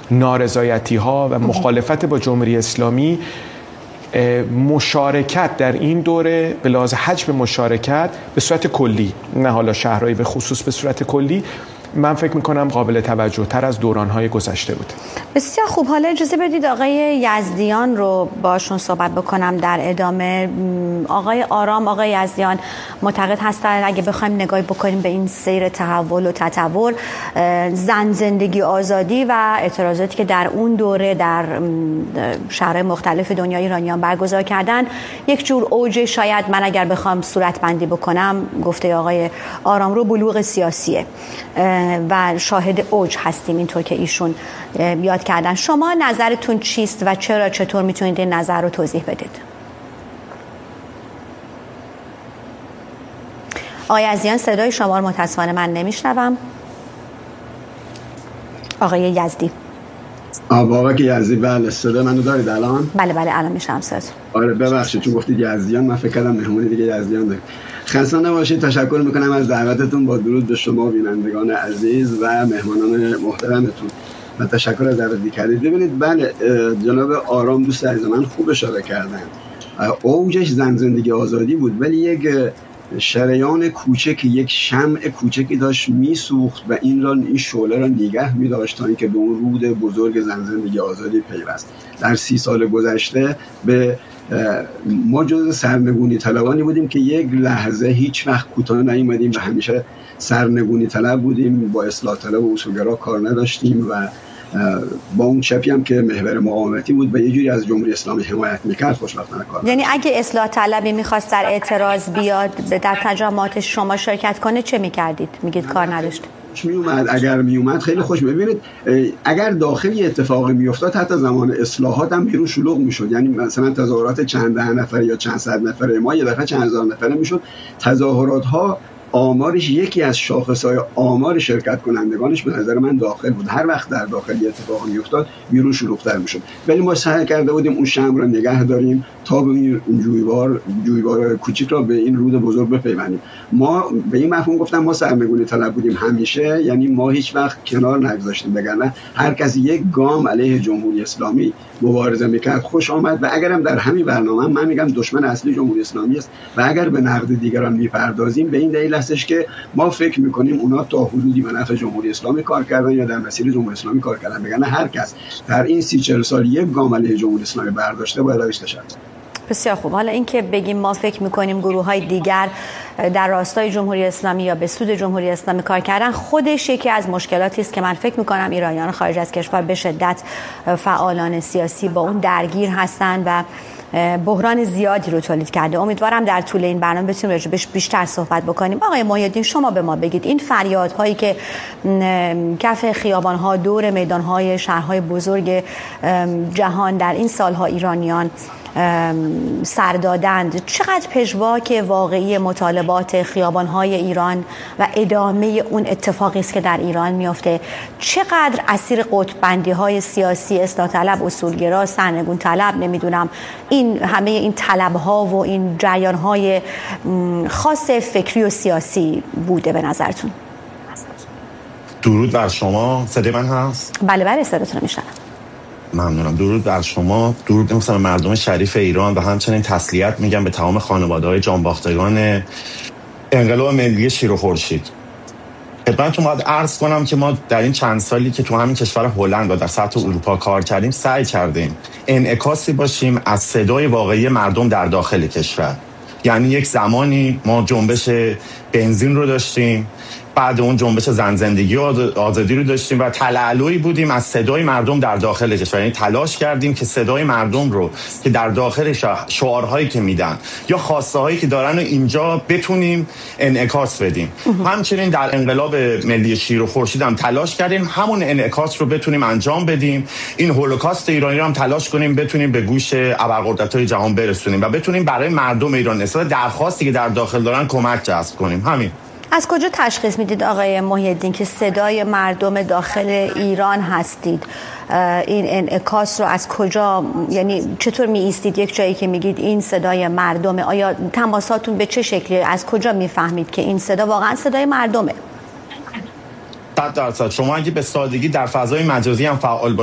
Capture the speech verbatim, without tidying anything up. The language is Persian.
نارضایتی ها و مخالفت با جمهوری اسلامی مشارکت در این دوره به لحاظ حجم مشارکت به صورت کلی، نه حالا شهرهای به خصوص، به صورت کلی من فکر میکنم قابل توجه تر از دورانهای گذشته بود. بسیار خوب. حالا اجازه بدید آقای یزدیان رو باشون صحبت بکنم در ادامه. آقای آرام، آقای یزدیان معتقد هستن اگه بخوایم نگاهی بکنیم به این سیر تحول و تطور، زن زندگی آزادی و اعتراضاتی که در اون دوره در شهرهای مختلف دنیای ایرانیان برگزار کردن یک جور اوج، شاید من اگر بخوام صورت بندی بکنم گفته آقای آرام رو، بلوغ سیاسیه و شاهد اوج هستیم اینطور که ایشون یاد کردن. شما نظرتون چیست و چرا چطور میتونید این نظر رو توضیح بدید؟ آقای عزیزیان صدای شما رو متاسفانه من نمیشنوم. آقای یزدی. بابک یزدی، بله صدا منو دارید الان؟ بله بله الان میشنم صدا. آره ببخشید چون گفتید یزدیان من فکر کردم مهمونی دیگه یزدیان دارید. خسته نباشید. تشکر میکنم از دعوتتون. با درود به شما بینندگان عزیز و مهمانان محترمتون و تشکر از دعوتی کردید. ببینید بله جناب آرام دوست عزیز من خوب اشاره کردن. اوجش زن زندگی آزادی بود، ولی یک شریان کوچکی، یک شمع کوچکی داشت میسوخت و این را این شعله را نگه می‌داشت تا اینکه به اون رود بزرگ زن زندگی آزادی پیوست. در سی سال گذشته به ما جز سرنگونی طلبانی بودیم که یک لحظه هیچ وقت کوتاه نیومدیم و همیشه سرنگونی طلب بودیم، با اصلاح طلب و اصولگرا کار نداشتیم و با اون چپی هم که محور مقاومتی بود و یه جوری از جمهوری اسلامی حمایت میکرد خوشبختانه کار. یعنی اگه اصلاح طلبی میخواست در اعتراض بیاد در تجمعات شما شرکت کنه چه میکردید؟ میگید کار نداشت. میومد، اگر میومد خیلی خوش. ببینید اگر داخلی اتفاقی میافتاد حتی زمان اصلاحات هم بیرون شلوغ میشد. یعنی مثلا تظاهرات چند ده نفره یا چند صد نفره ما یه دفعه چند هزار نفره میشد. تظاهرات ها آمارش یکی از شاخصهای آمار شرکت کنندگانش به نظر من داخل بود. هر وقت در داخلی اتفاقی میافتاد بیرون شلوغ‌تر میشد، ولی ما سعی کرده بودیم اون شمع رو نگه داریم تا به این جویبار جویبار کوچیک را به این رود بزرگ بپیوندیم. ما به این مفهوم گفتم ما سرنگونی طلب بودیم همیشه، یعنی ما هیچ وقت کنار نگذاشتیم، وگرنه هر کسی یک گام علیه جمهوری اسلامی مبارزه میکرد خوش آمد. و اگرم در همین برنامه من میگم دشمن اصلی جمهوری اسلامی است و اگر به نقد دیگران میپردازیم به این دلیل هستش که ما فکر میکنیم اونا تا حدودی به نفع جمهوری اسلامی کار کردن یا در مسیر جمهوری اسلامی کار کردن، وگرنه هر کس در این سی چهل سال یک گام علیه جمهوری اسلامی برداشته باید روش تشکر. بسیار خوب. حالا این که بگیم ما فکر میکنیم گروه‌های دیگر در راستای جمهوری اسلامی یا به سود جمهوری اسلامی کار کردن، خودش یکی از مشکلاتی است که من فکر میکنم ایرانیان خارج از کشور به شدت فعالان سیاسی با اون درگیر هستند و بحران زیادی رو تولید کرده. امیدوارم در طول این برنامه بتونیم راجع بهش بیشتر صحبت بکنیم. آقای محی‌الدین شما به ما بگید این فریادهایی که کف خیابان‌ها دور میدان‌های شهرهای بزرگ جهان در این سال‌ها ایرانیان سر دادند، چقدر پژواک واقعی مطالبات خیابان‌های ایران و ادامه اون اتفاقی است که در ایران میفته؟ چقدر اسیر قطب‌بندی‌های سیاسی، اصلاح طلب، اصولگرا، سرنگون طلب، نمیدونم این همه این طلب‌ها و این جریان‌های خاص فکری و سیاسی بوده به نظرتون؟ درود بر شما. صدای من هست؟ بله بله صداتون رو میشنوم. ممنونم. درود بر شما، درود مثلا مردم شریف ایران و همچنین تسلیت میگم به تمام خانواده‌های جانباختگان انقلاب ملی شیر و خورشید. خدمتتون باید عرض کنم که ما در این چند سالی که تو همین کشور هلند و در سطح اروپا کار کردیم سعی کردیم انعکاسی باشیم از صدای واقعی مردم در داخل کشور. یعنی یک زمانی ما جنبش بنزین رو داشتیم، بعد اون جنبش زن زندگی آزادی رو داشتیم و تلالویی بودیم از صدای مردم در داخل کشور. یعنی تلاش کردیم که صدای مردم رو که در داخل شعارهایی که میدن یا خواسته هایی که دارن رو اینجا بتونیم انعکاس بدیم. همچنین در انقلاب ملی شیر و خورشید هم تلاش کردیم همون انعکاس رو بتونیم انجام بدیم. این هولوکاست ایرانی رو هم تلاش کنیم بتونیم به گوش ابرقدرت‌های جهان برسونیم و بتونیم برای مردم ایران نسبت درخواستی که در داخل دارن کمک جذب کنیم. همین. از کجا تشخیص میدید آقای محی‌الدین که صدای مردم داخل ایران هستید؟ این انعکاس رو از کجا، یعنی چطور می ایستید یک جایی که میگید این صدای مردمه؟ آیا تماساتون به چه شکلی؟ از کجا میفهمید که این صدا واقعا صدای مردمه؟ صد درصد. شما اگه به سادگی در فضای مجازی هم فعال